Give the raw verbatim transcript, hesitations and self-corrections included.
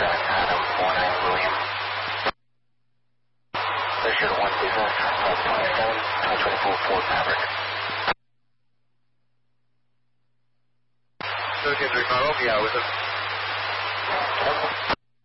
seven Adam four nine William. Richard one business, flight twenty-seven, twenty twenty-four Ford Maverick. thirteen three five, yeah, with him.